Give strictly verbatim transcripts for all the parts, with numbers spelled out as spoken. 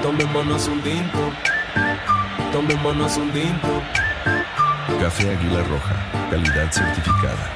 Tomémonos un tinto, tomémonos un tinto. Café Águila Roja, calidad certificada.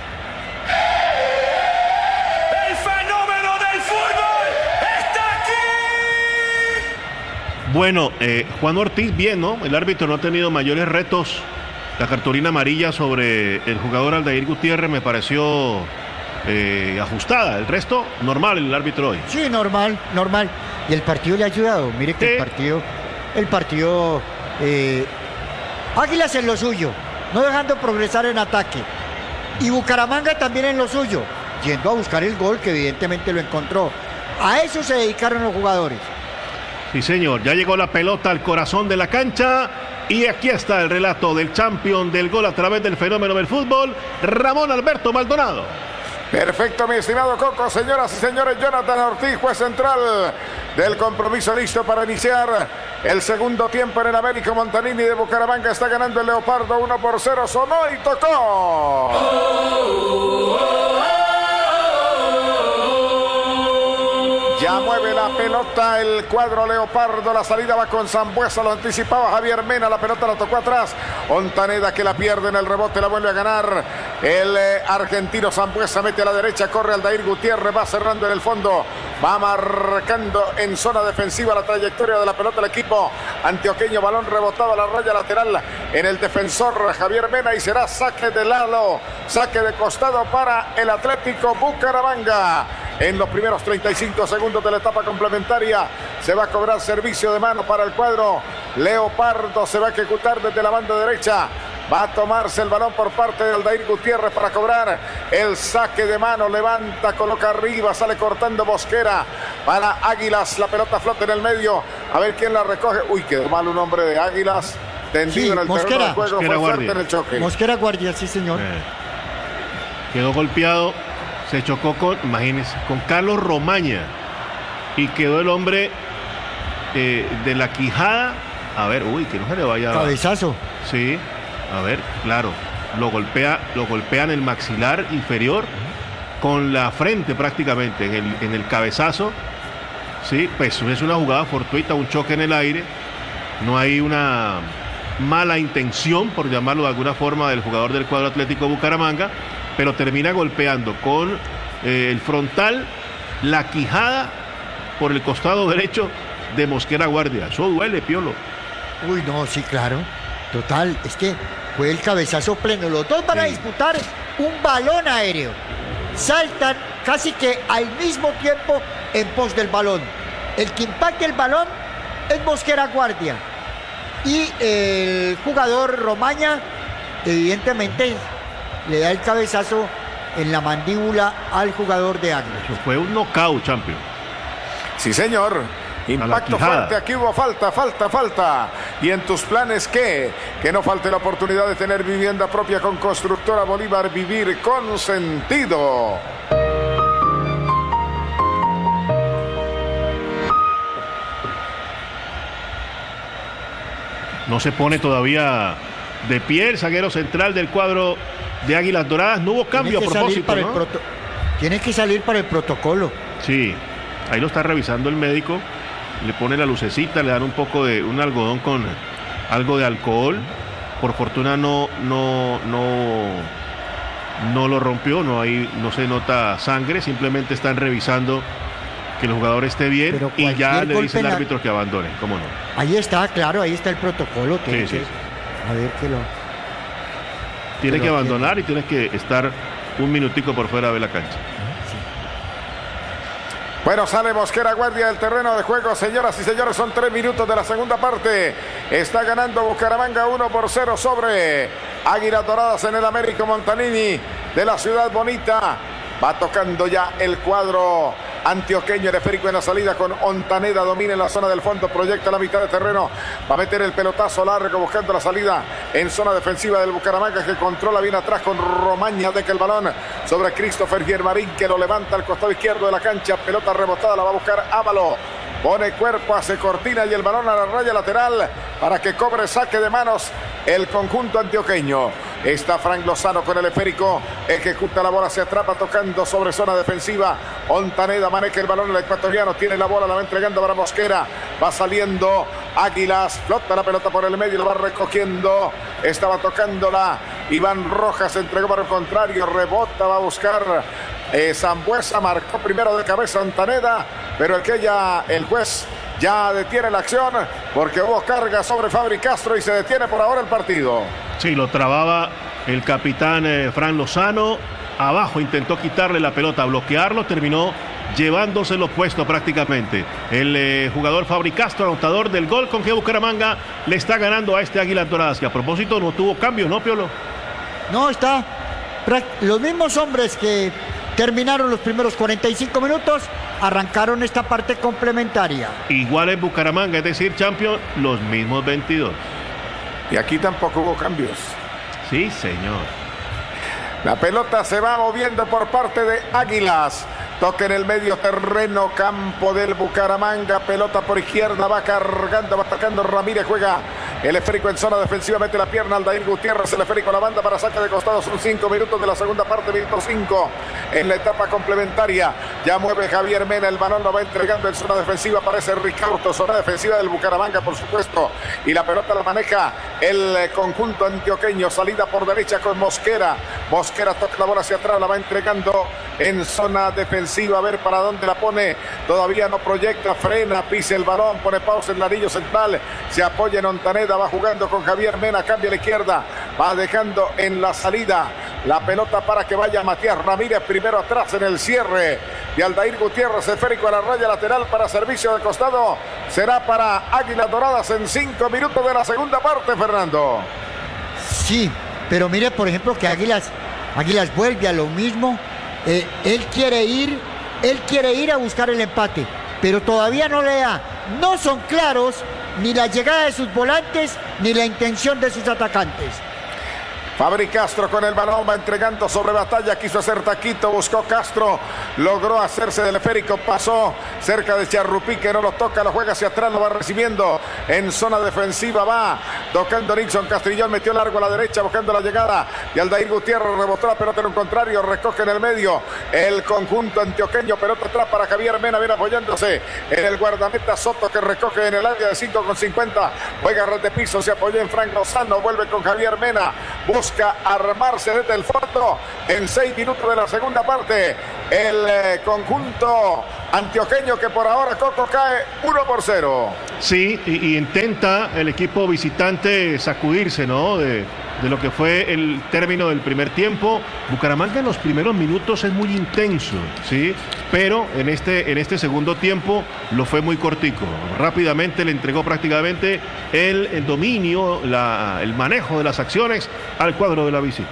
¡El fenómeno del fútbol está aquí! Bueno, eh, Juan Ortiz, bien, ¿no? El árbitro no ha tenido mayores retos. La cartulina amarilla sobre el jugador Aldair Gutiérrez me pareció eh, ajustada. El resto, normal el árbitro hoy. Sí, normal, normal. Y el partido le ha ayudado. Mire que Sí. el partido, el partido, eh, Águilas en lo suyo, no dejando progresar en ataque. Y Bucaramanga también en lo suyo, yendo a buscar el gol que evidentemente lo encontró. A eso se dedicaron los jugadores. Sí, señor, ya llegó la pelota al corazón de la cancha y aquí está el relato del campeón del gol a través del fenómeno del fútbol, Ramón Alberto Maldonado. Perfecto, mi estimado Coco. Señoras y señores, Jonathan Ortiz, juez central del compromiso, listo para iniciar el segundo tiempo en el Américo Montanini de Bucaramanga. Está ganando el Leopardo uno por cero. Sonó y tocó. Ya mueve la pelota el cuadro Leopardo. La salida va con Sambuesa, lo anticipaba Javier Mena. La pelota la tocó atrás. Ontaneda que la pierde en el rebote, la vuelve a ganar el eh, argentino. Sambuesa mete a la derecha, corre Aldair Gutiérrez, va cerrando en el fondo, va marcando en zona defensiva la trayectoria de la pelota el equipo antioqueño. Balón rebotado a la raya lateral en el defensor Javier Mena y será saque de lado, saque de costado para el Atlético Bucaramanga. En los primeros treinta y cinco segundos de la etapa complementaria se va a cobrar servicio de mano para el cuadro Leopardo. Se va a ejecutar desde la banda derecha. Va a tomarse el balón por parte de Aldair Gutiérrez para cobrar el saque de mano. Levanta, coloca arriba, sale cortando Mosquera para Águilas. La pelota flota en el medio. A ver quién la recoge. Uy, quedó mal un hombre de Águilas. Tendido Sí, en el Mosquera. terreno de juego. Mosquera Fue fuerte Guardia. en el choque. Mosquera Guardia, sí señor. Eh, quedó golpeado, se chocó con, imagínense, con Carlos Romaña y quedó el hombre eh, de la quijada. A ver, uy, que no se le vaya a... Cabezazo. Sí, a ver, claro, lo golpea, lo golpean el maxilar inferior con la frente prácticamente en el, en el cabezazo. Sí, pues es una jugada fortuita, un choque en el aire. No hay una mala intención, por llamarlo de alguna forma, del jugador del cuadro Atlético Bucaramanga, pero termina golpeando con eh, el frontal, la quijada por el costado derecho de Mosquera Guardia. Eso duele, Piolo. Uy, no, sí, claro. Total, es que fue el cabezazo pleno. Los dos van a Sí. disputar un balón aéreo. Saltan casi que al mismo tiempo en pos del balón. El que impacte el balón es Mosquera Guardia. Y el jugador Romaña, evidentemente, le da el cabezazo en la mandíbula al jugador de Águilas. Eso fue un knockout, champion. Sí, señor. Impacto quijada. fuerte, aquí hubo falta, falta, falta. ¿Y en tus planes qué? Que no falte la oportunidad de tener vivienda propia con Constructora Bolívar, vivir con sentido. No se pone todavía de pie el zaguero central del cuadro de Águilas Doradas. No hubo cambio a Tiene que salir propósito, para el ¿no? proto- Tiene que salir para el protocolo. Sí, ahí lo está revisando el médico. Le pone la lucecita, le dan un poco de un algodón con algo de alcohol. Por fortuna no, no, no, no lo rompió, no hay, no se nota sangre, simplemente están revisando que el jugador esté bien Pero y ya cualquier le golpe dice el en la- árbitro que abandone, ¿cómo no? Ahí está, claro, ahí está el protocolo. Tiene Sí, sí, que- sí. A ver que lo... Tiene Pero que abandonar y tiene que estar un minutico por fuera de la cancha. Bueno, sale Mosquera Guardia del terreno de juego, señoras y señores, son tres minutos de la segunda parte. Está ganando Bucaramanga uno por cero sobre Águilas Doradas en el Américo Montanini de la Ciudad Bonita. Va tocando ya el cuadro antioqueño, el esférico en la salida con Ontaneda, domina en la zona del fondo, proyecta la mitad de terreno, va a meter el pelotazo largo buscando la salida en zona defensiva del Bucaramanga, que controla bien atrás con Romaña, de que el balón sobre Christopher Guiermarín, que lo levanta al costado izquierdo de la cancha, pelota rebotada, la va a buscar Ávalo, pone cuerpo, hace cortina y el balón a la raya lateral para que cobre saque de manos el conjunto antioqueño. Está Frank Lozano con el esférico, ejecuta la bola, se atrapa tocando sobre zona defensiva. Ontaneda maneja el balón, el ecuatoriano tiene la bola, la va entregando para Mosquera. Va saliendo Águilas, flota la pelota por el medio, lo va recogiendo. Estaba tocándola Iván Rojas, entregó para el contrario, rebota, va a buscar eh, Sambueza, marcó primero de cabeza Ontaneda, pero el que ya, el juez ya detiene la acción porque hubo carga sobre Fabri Castro y se detiene por ahora el partido. Sí, lo trababa el capitán eh, Fran Lozano, abajo intentó quitarle la pelota, bloquearlo, terminó llevándoselo puesto prácticamente. El eh, jugador Fabri Castro, anotador del gol con que Bucaramanga le está ganando a este Águilas Doradas, que a propósito no tuvo cambios, ¿no, Piolo? No, está los mismos hombres que terminaron los primeros cuarenta y cinco minutos, arrancaron esta parte complementaria. Igual en Bucaramanga, es decir, Champions, los mismos veintidós. Y aquí tampoco hubo cambios. Sí, señor. La pelota se va moviendo por parte de Águilas. Toca en el medio terreno, campo del Bucaramanga. Pelota por izquierda, va cargando, va atacando Ramírez, juega el esférico en zona defensiva, mete la pierna Aldair Gutiérrez, el esférico a la banda para saque de costado. Son cinco minutos de la segunda parte, minuto cinco en la etapa complementaria. Ya mueve Javier Mena, el balón lo va entregando en zona defensiva, aparece Ricardo, zona defensiva del Bucaramanga, por supuesto. Y la pelota la maneja el conjunto antioqueño, salida por derecha con Mosquera. Mosquera toca la bola hacia atrás, la va entregando en zona defensiva. A ver para dónde la pone, todavía no proyecta, frena, pisa el balón, pone pausa en el anillo central, se apoya en Ontaneda, va jugando con Javier Mena, cambia a la izquierda, va dejando en la salida la pelota para que vaya Matías Ramírez, primero atrás en el cierre de Aldair Gutiérrez, esférico a la raya lateral para servicio de costado, será para Águilas Doradas en cinco minutos de la segunda parte, Fernando. Sí, pero mire por ejemplo que Águilas, Águilas vuelve a lo mismo. Eh, él quiere ir, él quiere ir a buscar el empate, pero todavía no le da. No son claros ni la llegada de sus volantes ni la intención de sus atacantes. Fabri Castro con el balón, va entregando sobre Batalla, quiso hacer taquito, buscó Castro, logró hacerse del esférico, pasó cerca de Charrupí, que no lo toca, lo juega hacia atrás, lo va recibiendo en zona defensiva, va tocando Nixon Castrillón, metió largo a la derecha, buscando la llegada de Aldair Gutiérrez, rebotó la pelota en un contrario, recoge en el medio el conjunto antioqueño, pelota atrás para Javier Mena, viene apoyándose en el guardameta Soto, que recoge en el área de cinco con cincuenta, juega red de piso, se apoyó en Frank Lozano, vuelve con Javier Mena, busca armarse desde el fondo en seis minutos de la segunda parte. El eh, conjunto antioqueño que por ahora Coco cae uno por cero. Sí, y, y intenta el equipo visitante sacudirse, ¿no? De, de lo que fue el término del primer tiempo. Bucaramanga en los primeros minutos es muy intenso, ¿sí? Pero en este, en este segundo tiempo lo fue muy cortico. Rápidamente le entregó prácticamente el, el dominio, la, el manejo de las acciones al cuadro de la visita.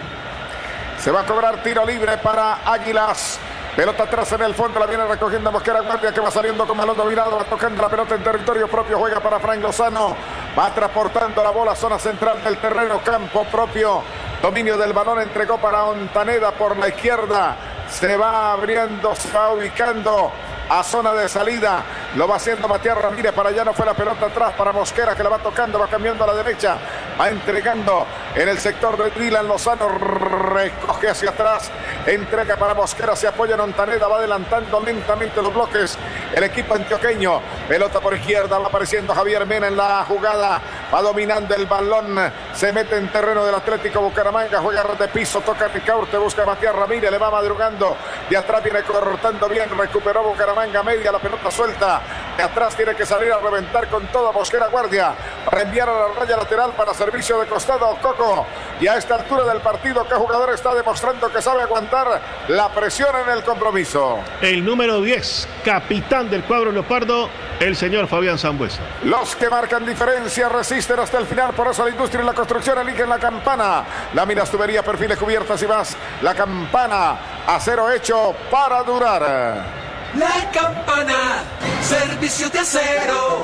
Se va a cobrar tiro libre para Águilas. Pelota atrás en el fondo, la viene recogiendo Mosquera Guardia, que va saliendo con balón dominado, va tocando la pelota en territorio propio, juega para Frank Lozano, va transportando la bola a zona central del terreno, campo propio, dominio del balón, entregó para Ontaneda por la izquierda, se va abriendo, se va ubicando a zona de salida, lo va haciendo Matías Ramírez, para allá no fue la pelota atrás, para Mosquera, que la va tocando, va cambiando a la derecha, va entregando en el sector de Dylan Lozano, recoge hacia atrás, entrega para Mosquera, se apoya en Ontaneda, va adelantando lentamente los bloques, el equipo antioqueño, pelota por izquierda, va apareciendo Javier Mena en la jugada, va dominando el balón, se mete en terreno del Atlético Bucaramanga, juega de piso, toca Ricaurte, busca a Matías Ramírez, le va madrugando, de atrás viene cortando bien, recuperó Bucaramanga media, la pelota suelta, de atrás tiene que salir a reventar con toda Mosquera Guardia, para enviar a la raya lateral para servicio de costado Coco, y a esta altura del partido, ¿qué jugador está demostrando que sabe aguantar la presión en el compromiso? El número diez, capitán del cuadro leopardo, el señor Fabián Sambueza. Los que marcan diferencia resisten hasta el final, por eso la industria y la construcción eligen la Campana, láminas, tubería, perfiles, cubiertas y más, la Campana, acero hecho para durar. La Campana, servicio de acero.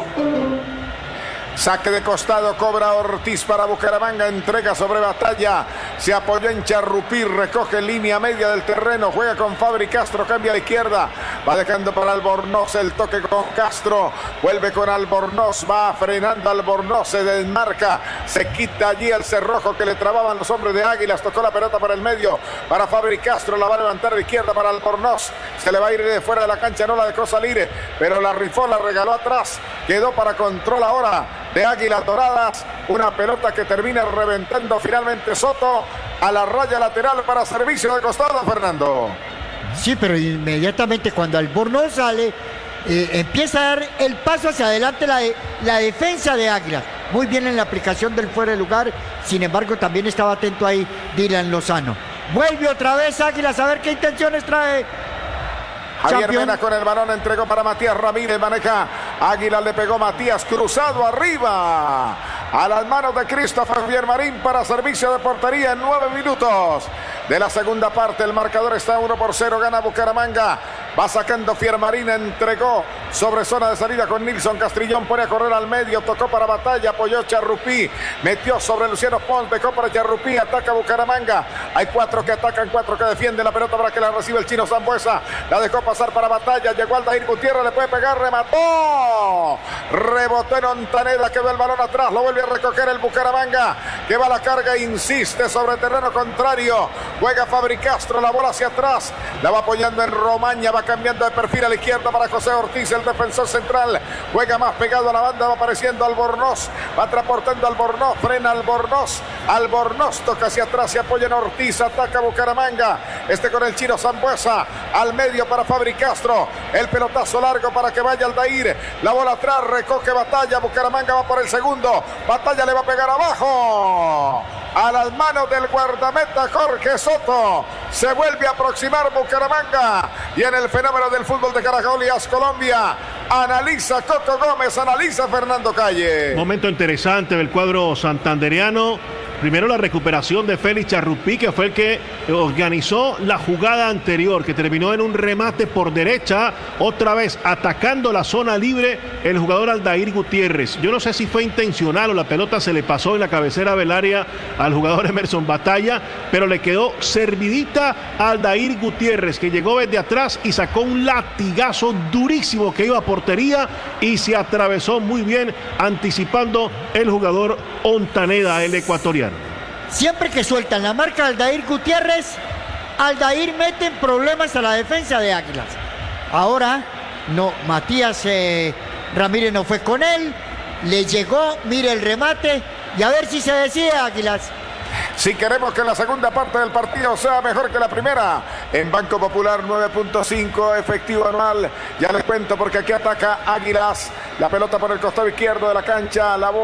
Saque de costado, cobra Ortiz para Bucaramanga, entrega sobre Batalla, se apoyó en Charrupí, recoge línea media del terreno, juega con Fabri Castro, cambia a la izquierda, va dejando para Albornoz el toque con Castro, vuelve con Albornoz, va frenando Albornoz, se desmarca, se quita allí el cerrojo que le trababan los hombres de Águilas, tocó la pelota por el medio para Fabri Castro, la va a levantar a la izquierda para Albornoz, se le va a ir de fuera de la cancha, no la dejó salir, pero la rifó, la regaló atrás quedó para control ahora de Águilas Doradas. Una pelota que termina reventando finalmente Soto a la raya lateral para servicio de costado, Fernando. Sí, pero inmediatamente cuando Albornoz sale, eh, empieza a dar el paso hacia adelante la, de, la defensa de Águilas. Muy bien en la aplicación del fuera de lugar. Sin embargo, también estaba atento ahí Dylan Lozano. Vuelve otra vez Águilas a ver qué intenciones trae. Javier Champion. Mena con el balón, entregó para Matías Ramírez, maneja Águila, le pegó Matías, cruzado arriba a las manos de Christopher Fiermarín para servicio de portería en nueve minutos de la segunda parte. El marcador está uno por cero, gana Bucaramanga. Va sacando Fiermarín, entregó sobre zona de salida con Nilson Castrillón, pone a correr al medio, tocó para Batalla, apoyó Charrupí, metió sobre Luciano Pons, dejó para Charrupí, ataca Bucaramanga. Hay cuatro que atacan, cuatro que defienden la pelota para que la reciba el chino Zambuesa. La dejó pasar para Batalla, llegó Aldair Gutiérrez, le puede pegar, remató. Rebotó en Ontaneda, quedó el balón atrás, lo vuelve a recoger el Bucaramanga, que va a la carga, insiste sobre terreno contrario. Juega Fabri Castro, la bola hacia atrás, la va apoyando en Romaña, va cambiando de perfil a la izquierda para José Ortiz, el defensor central. Juega más pegado a la banda, va apareciendo Albornoz, va transportando Albornoz, frena Albornoz, Albornoz toca hacia atrás, se apoya en Ortiz, ataca Bucaramanga. Este con el chino Zambuesa, al medio para Fabri Castro, el pelotazo largo para que vaya Aldair, la bola atrás, recoge Batalla, Bucaramanga va por el segundo, Batalla le va a pegar abajo, a las manos del guardameta Jorge Soto. Se vuelve a aproximar Bucaramanga y en el fenómeno del fútbol de Caracoles, Colombia, analiza Coco Gómez, analiza Fernando Calle. Momento interesante del cuadro santandereano. Primero la recuperación de Félix Charrupí, que fue el que organizó la jugada anterior, que terminó en un remate por derecha, otra vez atacando la zona libre el jugador Aldair Gutiérrez. Yo no sé si fue intencional o la pelota se le pasó en la cabecera del área al jugador Emerson Batalla, pero le quedó servidita a Aldair Gutiérrez, que llegó desde atrás y sacó un latigazo durísimo que iba a portería y se atravesó muy bien, anticipando el jugador Ontaneda, el ecuatoriano. Siempre que sueltan la marca de Aldair Gutiérrez, Aldair mete en problemas a la defensa de Águilas. Ahora, no, Matías eh, Ramírez no fue con él, le llegó, mire el remate y a ver si se decide Águilas. Si queremos que la segunda parte del partido sea mejor que la primera, en Banco Popular nueve punto cinco efectivo anual. Ya les cuento porque aquí ataca Águilas. La pelota por el costado izquierdo de la cancha, la bola.